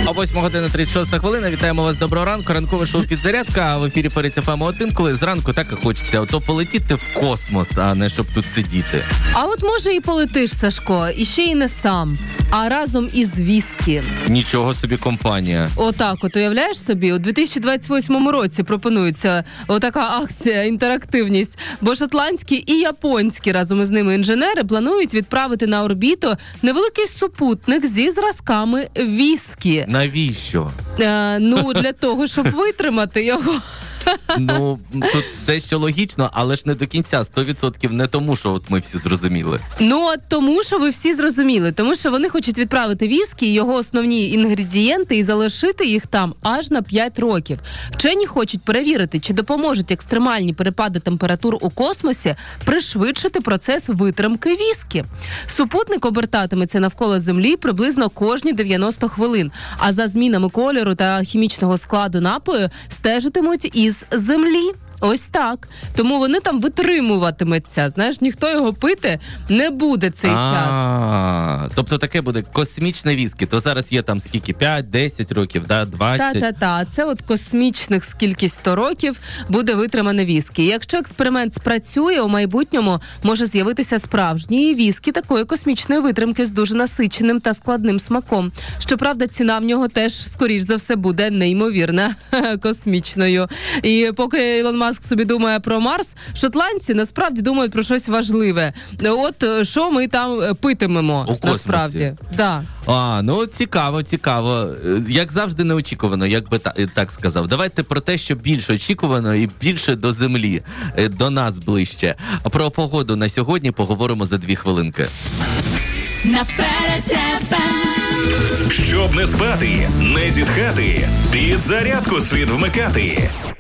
О 8 година 36 хвилина. Вітаємо вас, доброго ранку. Ранкове шоу «Підзарядка», а в ефірі Перець ФМ1, коли зранку так і хочеться. Ото полетіти в космос, а не щоб тут сидіти. А от може і полетиш, Сашко, і ще й не сам, а разом із віскі. Нічого собі компанія. Отак от, уявляєш собі, у 2028 році пропонується отака акція, інтерактивність. Бо шотландські і японські разом із ними інженери планують відправити на орбіту невеликий супутник зі зразками віскі. Навіщо? Для того, щоб витримати його. Ну, тут дещо логічно, але ж не до кінця. 100% не тому, що от ми всі зрозуміли. Тому що ви всі зрозуміли. Тому що вони хочуть відправити віскі, його основні інгредієнти і залишити їх там аж на 5 років. Вчені хочуть перевірити, чи допоможуть екстремальні перепади температур у космосі пришвидшити процес витримки віскі. Супутник обертатиметься навколо Землі приблизно кожні 90 хвилин, а за змінами кольору та хімічного складу напою стежитимуть із Землі. Ось так. Тому вони там витримуватиметься. Знаєш, ніхто його пити не буде цей час. Тобто таке буде космічне віскі. То зараз є там скільки? 5, 10 років, 20? Та. Це от космічних скількись 100 років буде витримане віскі. Якщо експеримент спрацює, у майбутньому може з'явитися справжній віскі такої космічної витримки з дуже насиченим та складним смаком. Щоправда, ціна в нього теж, скоріш за все, буде неймовірна космічною. І поки Ілон Маск собі думає про Марс, шотландці насправді думають про щось важливе. От що ми там питимемо у космосі. Насправді. Да. Цікаво. Як завжди неочікувано, як би так сказав. Давайте про те, що більш очікувано і більше до землі, до нас ближче. Про погоду на сьогодні поговоримо за 2 хвилинки. Щоб не спати, не зітхати, підзарядку слід вмикати.